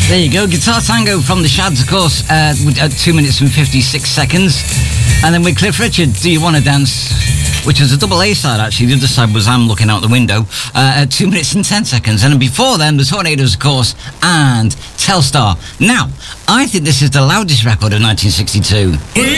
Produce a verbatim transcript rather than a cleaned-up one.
There you go, Guitar Tango from the Shads, of course, uh, at two minutes and fifty-six seconds. And then with Cliff Richard, Do You Wanna Dance? Which was a double A side, actually. The other side was I'm Looking Out the Window, uh, at two minutes and ten seconds. And then before them, the Tornadoes, of course, and Telstar. Now, I think this is the loudest record of nineteen sixty-two.